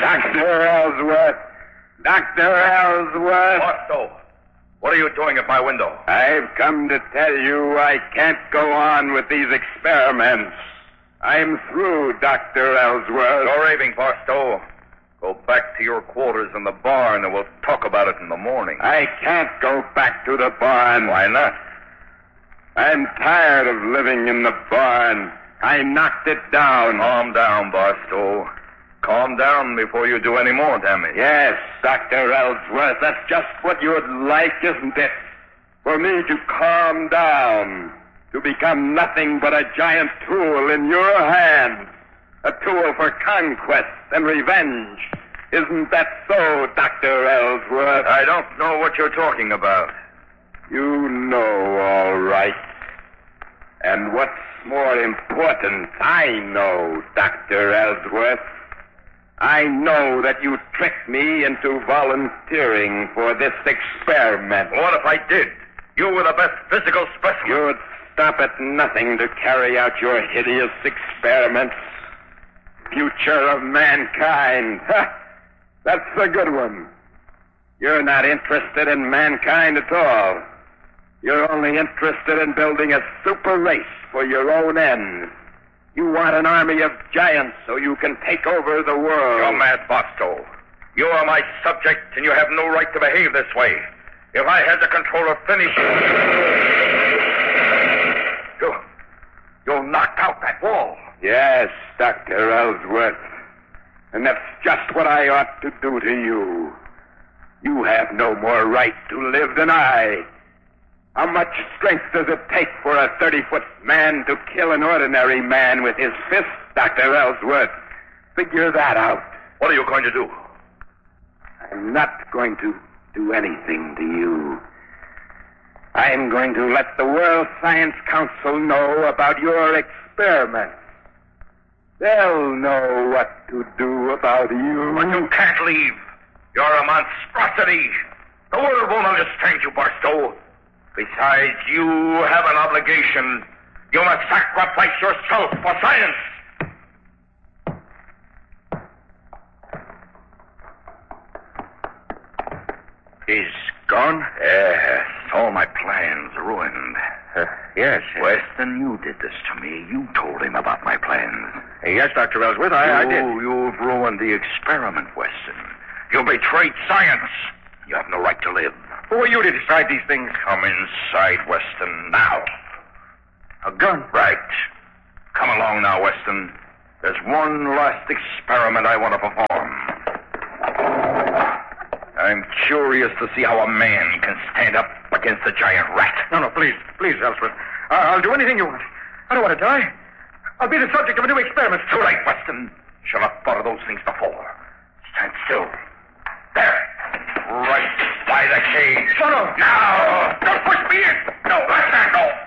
Dr. Ellsworth. Dr. Ellsworth. Barstow, what are you doing at my window? I've come to tell you I can't go on with these experiments. I'm through, Dr. Ellsworth. You're raving, Barstow. Go back to your quarters in the barn and we'll talk about it in the morning. I can't go back to the barn. Why not? I'm tired of living in the barn. I knocked it down. Calm down, Barstow. Calm down before you do any more damage. Yes, Dr. Ellsworth, that's just what you'd like, isn't it? For me to calm down, to become nothing but a giant tool in your hands, a tool for conquest and revenge. Isn't that so, Dr. Ellsworth? I don't know what you're talking about. You know, all right. And what's more important, I know, Dr. Ellsworth. I know that you tricked me into volunteering for this experiment. What if I did? You were the best physical specimen. You'd stop at nothing to carry out your hideous experiments. Future of mankind. Ha! That's a good one. You're not interested in mankind at all. You're only interested in building a super race for your own ends. You want an army of giants so you can take over the world. You're mad, Barstow. You are my subject, and you have no right to behave this way. If I had the controller finish you knocked out that wall. Yes, Dr. Ellsworth. And that's just what I ought to do to you. You have no more right to live than I. How much strength does it take for a 30-foot man to kill an ordinary man with his fist, Dr. Ellsworth? Figure that out. What are you going to do? I'm not going to do anything to you. I'm going to let the World Science Council know about your experiments. They'll know what to do about you. But you can't leave. You're a monstrosity. The world won't understand you, Barstow. Besides, you have an obligation. You must sacrifice yourself for science. He's gone? Yes, all my plans ruined. Yes. Weston, you did this to me. You told him about my plans. Yes, Dr. Ellsworth, I did. You've ruined the experiment, Weston. You betrayed science. You have no right to live. Who are you to decide these things? Come inside, Weston, now. A gun? Right. Come along now, Weston. There's one last experiment I want to perform. I'm curious to see how a man can stand up against a giant rat. No, please, Ellsworth. I'll do anything you want. I don't want to die. I'll be the subject of a new experiment. Too late, Weston. Should have thought of those things before. Stand still. There. Right by the cage. No. Now. Don't push me in. No, left hand, no.